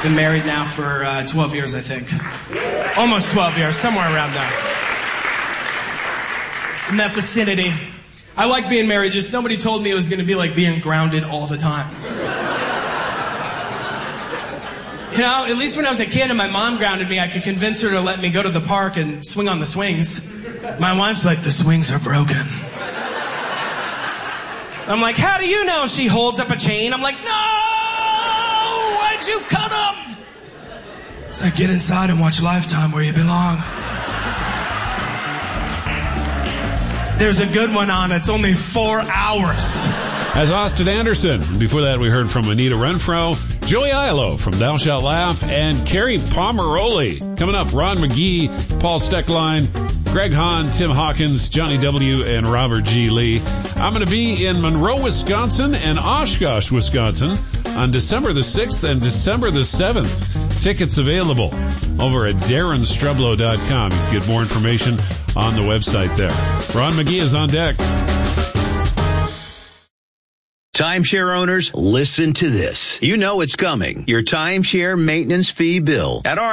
Been married now for 12 years, I think. Almost 12 years, somewhere around there. In that vicinity. I like being married, just nobody told me it was going to be like being grounded all the time. You know, at least when I was a kid and my mom grounded me, I could convince her to let me go to the park and swing on the swings. My wife's like, the swings are broken. I'm like, how do you know? She holds up a chain. I'm like, no! Why'd you cut them? It's like, get inside and watch Lifetime where you belong. There's a good one on. It's only 4 hours. As Austin Anderson. Before that, we heard from Anita Renfro, Joey Aiello from Thou Shalt Laugh, and Carrie Pomeroli. Coming up, Ron McGee, Paul Steckline, Greg Hahn, Tim Hawkins, Johnny W., and Robert G. Lee. I'm going to be in Monroe, Wisconsin, and Oshkosh, Wisconsin on December the 6th and December the 7th. Tickets available over at darrenstrublow.com. You can get more information on the website there. Ron McGee is on deck. Timeshare owners, listen to this. You know it's coming. Your timeshare maintenance fee bill. At our